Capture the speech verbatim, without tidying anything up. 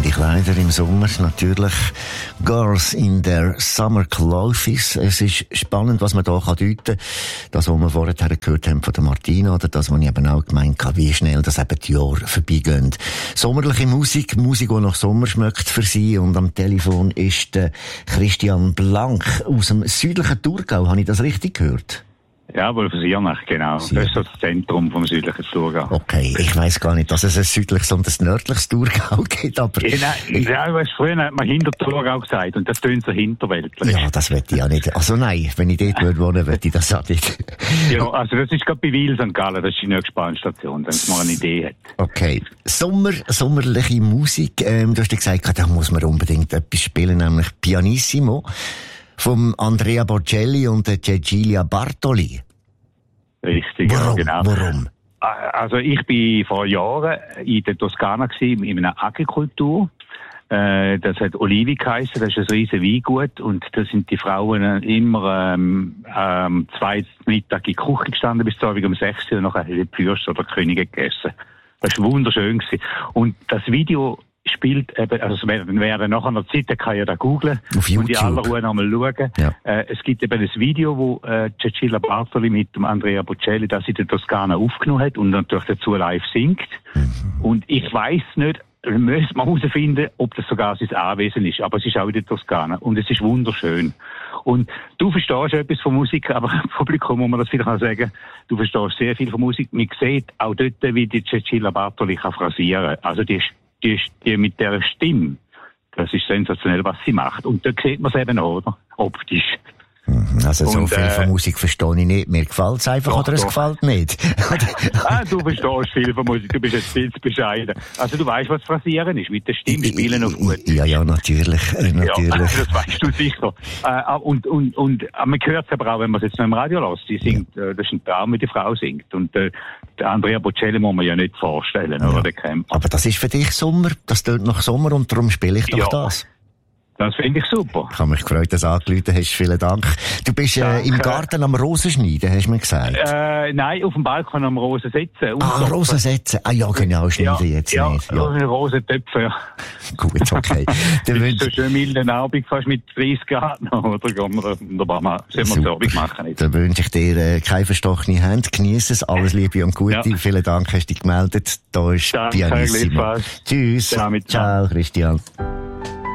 Passende Kleider im Sommer, natürlich Girls in their Summer Clothes. Es ist spannend, was man da deuten kann. Das, was wir vorher gehört haben von der Martina, oder das, was ich eben auch gemeint habe, wie schnell das eben die Jahre vorbeigehen. Sommerliche Musik, Musik, die nach Sommer schmeckt für sie. Und am Telefon ist der Christian Blank aus dem südlichen Thurgau. Habe ich das richtig gehört? Ja, wohl für Siernach, genau. Siernach. Das ist das Zentrum vom südlichen Thurgau. Okay, ich weiss gar nicht, dass es ein südliches und ein nördliches Thurgau gibt, aber... Ja, nein, ja, du hast früher hat man hinter Thurgau gesagt, und das tönt so hinterweltlich. Ja, das möchte ich ja nicht. Also nein, wenn ich dort würde wohnen, möchte ich das auch nicht. Ja, also das ist gerade bei Wil Sankt Gallen, das ist die nächste Bahnstation, wenn man eine Idee hat. Okay. Sommer, sommerliche Musik, ähm, du hast ja gesagt, da muss man unbedingt etwas spielen, nämlich Pianissimo. Vom Andrea Bocelli und der Cecilia Bartoli. Richtig, warum? Ja, genau. Warum? Also ich bin vor Jahren in der Toskana gewesen, in einer Agrikultur. Äh, das hat Olivi geheissen, das ist ein riesen Weingut, und da sind die Frauen immer ähm, ähm, zwei Mittag in die Küche gestanden bis zur Abend um sechs Uhr, und nachher haben die Fürst oder die Könige gegessen. Das war wunderschön gewesen. Und das Video spielt eben, also wer, wer nach einer Zeit, der kann ja da googlen auf YouTube. Und in aller Ruhe nochmal schauen. Ja. Äh, es gibt eben ein Video, wo äh, Cecilia Bartoli mit dem Andrea Bocelli das in der Toskana aufgenommen hat und natürlich dazu live singt. Mhm. Und ich weiss nicht, müssen wir herausfinden, ob das sogar sein Anwesen ist. Aber es ist auch in der Toskana und es ist wunderschön. Und du verstehst etwas von Musik, aber im Publikum muss man das vielleicht auch sagen, du verstehst sehr viel von Musik. Man sieht auch dort, wie die Cecilia Bartoli kann phrasieren. Also die Die, die mit der Stimme, das ist sensationell, was sie macht. Und da sieht man es eben auch, oder? Optisch. Also so und, viel von äh, Musik verstehe ich nicht. Mir gefällt es einfach, doch, oder es doch. gefällt nicht. Ah, du verstehst viel von Musik, du bist jetzt viel zu bescheiden. Also du weißt, was Phrasieren ist, mit der Stimme spielen auf gut. Ja, ja, natürlich. Äh, natürlich. Ja, das weißt du sicher. Äh, und, und, und man hört es aber auch, wenn man es jetzt noch im Radio lässt. Sie singt, ja. äh, das ist ein Traum, wie die Frau singt. Und äh, der Andrea Bocelli muss man ja nicht vorstellen, ja. oder? Der Kämpfer. Aber das ist für dich Sommer, das tönt nach Sommer, und darum spiele ich doch ja. das. Das finde ich super. Ich habe mich gefreut, dass du angerufen hast. Vielen Dank. Du bist äh, im Garten am Rosenschneiden, hast du mir gesagt? Äh, nein, auf dem Balkon am Rosen setzen. Ah, Rosen setzen. Ah ja, genau, schneiden ja, jetzt ja, nicht. Ja, Rosentöpfe, ja. Gut, okay. Das ist so schön milden Abend, fast mit dreißig Grad noch, oder? Gehen wir wunderbar mal, sollen wir das Abend machen jetzt. Dann wünsche ich dir äh, keine verstochene Hand. Genieß es. Alles Liebe und Gute. Ja. Vielen Dank, hast dich gemeldet. Da ist Danke, Pianissimo. Tschüss. Ja, Ciao, Christian.